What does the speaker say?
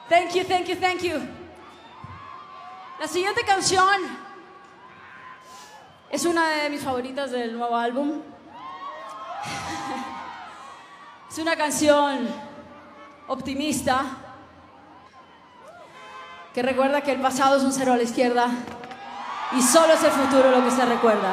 Thank you, thank you, thank you. La siguiente canción es una de mis favoritas del nuevo álbum. Es una canción optimista que recuerda que el pasado es un cero a la izquierda y solo es el futuro lo que se recuerda.